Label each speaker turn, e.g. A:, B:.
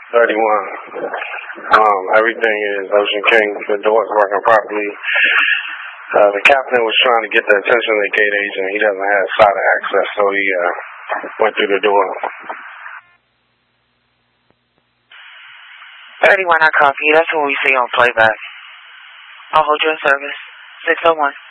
A: 31. Everything is Ocean King. The door's working properly. The captain was trying to get the attention of the gate agent. He doesn't have SATA access, so he went through the door.
B: 31, I copy. That's what we see on playback. I'll hold you in service. 601.